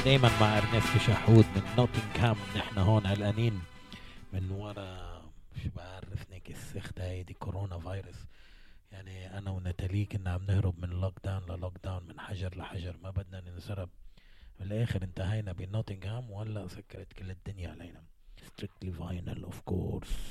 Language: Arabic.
دايما مع ارنست شحود من نوتنغهام. نحن هون قلقانين من ورا، مش بعرف نيك السخت هاي دي كورونا فيروس. يعني انا ونتالي كنا عم نهرب من لوك داون للوك داون، من حجر لحجر، ما بدنا ننسرب. بالاخر انتهينا بنوتنغهام ولا سكرت كل الدنيا علينا. strictly vinyl of course.